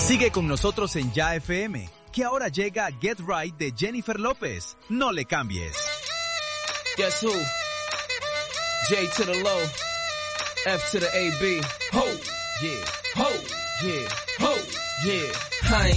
Sigue con nosotros en Ya FM, que ahora llega Get Right de Jennifer López. No le cambies. Guess who? J to the low, F to the AB. Ho, yeah, ho, yeah, ho, yeah. I ain't